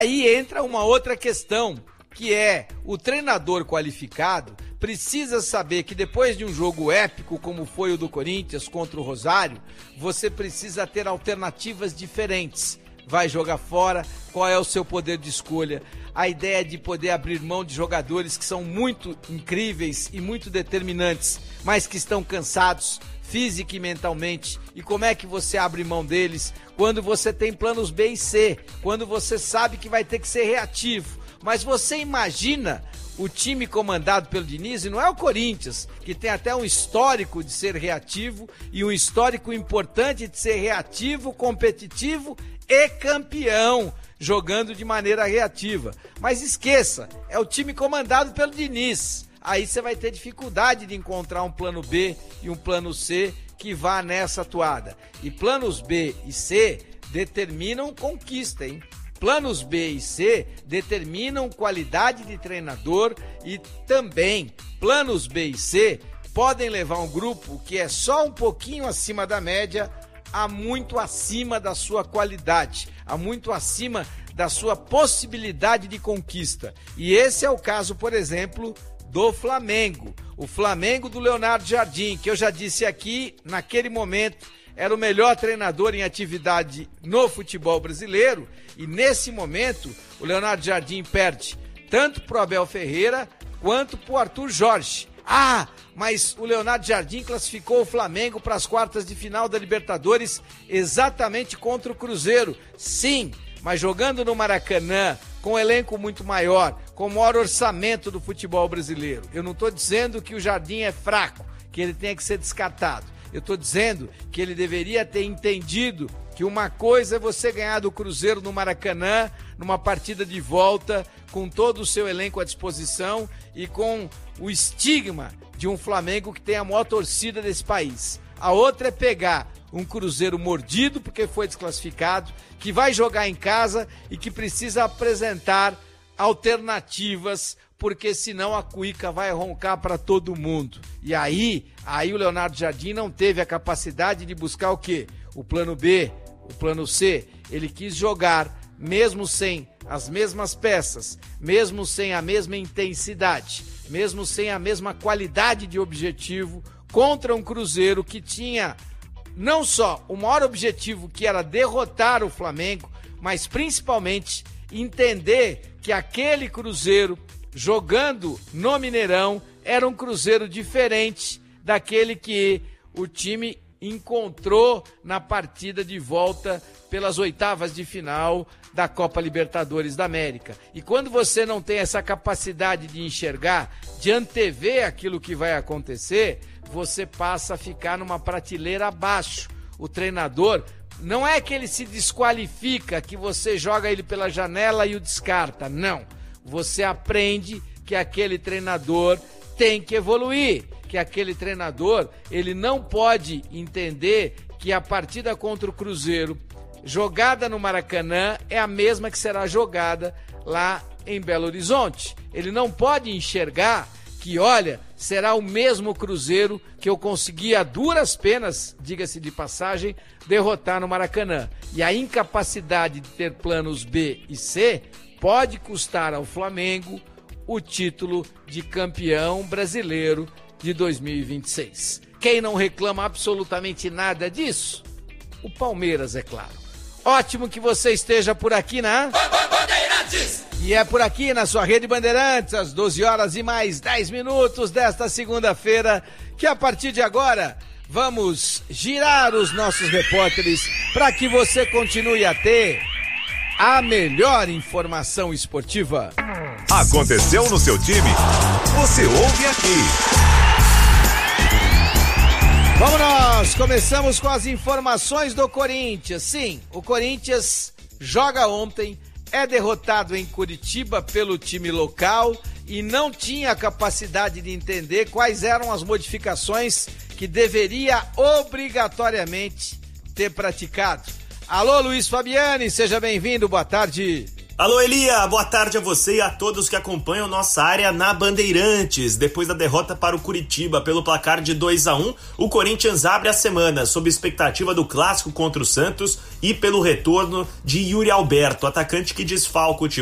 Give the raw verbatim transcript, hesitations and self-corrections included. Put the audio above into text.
Aí entra uma outra questão, que é o treinador qualificado precisa saber que depois de um jogo épico como foi o do Corinthians contra o Rosário, você precisa ter alternativas diferentes. Vai jogar fora, qual é o seu poder de escolha? A ideia de poder abrir mão de jogadores que são muito incríveis e muito determinantes, mas que estão cansados física e mentalmente. E como é que você abre mão deles? Quando você tem planos B e C, quando você sabe que vai ter que ser reativo. Mas você imagina o time comandado pelo Diniz, e não é o Corinthians, que tem até um histórico de ser reativo e um histórico importante de ser reativo, competitivo e campeão, jogando de maneira reativa. Mas esqueça, é o time comandado pelo Diniz. Aí você vai ter dificuldade de encontrar um plano B e um plano C que vá nessa toada. E planos B e C determinam conquista, hein? Planos B e C determinam qualidade de treinador e também planos B e C podem levar um grupo que é só um pouquinho acima da média a muito acima da sua qualidade, a muito acima da sua possibilidade de conquista. E esse é o caso, por exemplo, do Flamengo. O Flamengo do Leonardo Jardim, que eu já disse aqui, naquele momento era o melhor treinador em atividade no futebol brasileiro, e nesse momento o Leonardo Jardim perde tanto pro Abel Ferreira quanto pro Arthur Jorge. Ah, mas o Leonardo Jardim classificou o Flamengo para as quartas de final da Libertadores exatamente contra o Cruzeiro. Sim, mas jogando no Maracanã, com um elenco muito maior, com o maior orçamento do futebol brasileiro. Eu não estou dizendo que o Jardim é fraco, que ele tenha que ser descartado. Eu estou dizendo que ele deveria ter entendido que uma coisa é você ganhar do Cruzeiro no Maracanã, numa partida de volta, com todo o seu elenco à disposição e com o estigma de um Flamengo que tem a maior torcida desse país. A outra é pegar um Cruzeiro mordido porque foi desclassificado, que vai jogar em casa e que precisa apresentar alternativas, porque senão a cuíca vai roncar para todo mundo. E aí, aí o Leonardo Jardim não teve a capacidade de buscar o quê? O plano B, o plano C. Ele quis jogar, mesmo sem as mesmas peças, mesmo sem a mesma intensidade, mesmo sem a mesma qualidade de objetivo, contra um Cruzeiro que tinha não só o maior objetivo, que era derrotar o Flamengo, mas principalmente entender que aquele Cruzeiro, jogando no Mineirão, era um Cruzeiro diferente daquele que o time encontrou na partida de volta pelas oitavas de final da Copa Libertadores da América. E quando você não tem essa capacidade de enxergar, de antever aquilo que vai acontecer, você passa a ficar numa prateleira abaixo. O treinador, não é que ele se desqualifica, que você joga ele pela janela e o descarta, não. Você aprende que aquele treinador tem que evoluir, que aquele treinador, ele não pode entender que a partida contra o Cruzeiro, jogada no Maracanã, é a mesma que será jogada lá em Belo Horizonte. Ele não pode enxergar que, olha, será o mesmo Cruzeiro que eu consegui a duras penas, diga-se de passagem, derrotar no Maracanã. E a incapacidade de ter planos B e C pode custar ao Flamengo o título de campeão brasileiro de dois mil e vinte e seis. Quem não reclama absolutamente nada disso? O Palmeiras, é claro. Ótimo que você esteja por aqui na Bandeirantes. E é por aqui na sua Rede Bandeirantes, às doze horas e mais dez minutos desta segunda-feira, que a partir de agora vamos girar os nossos repórteres para que você continue a ter a melhor informação esportiva. Aconteceu no seu time? Você ouve aqui. Vamos nós, começamos com as informações do Corinthians. Sim, o Corinthians joga ontem, é derrotado em Curitiba pelo time local e não tinha a capacidade de entender quais eram as modificações que deveria obrigatoriamente ter praticado. Alô, Luiz Fabiani, seja bem-vindo, boa tarde. Alô, Elia, boa tarde a você e a todos que acompanham nossa área na Bandeirantes. Depois da derrota para o Curitiba pelo placar de dois a um, o Corinthians abre a semana sob expectativa do clássico contra o Santos e pelo retorno de Yuri Alberto, atacante que desfalca o time.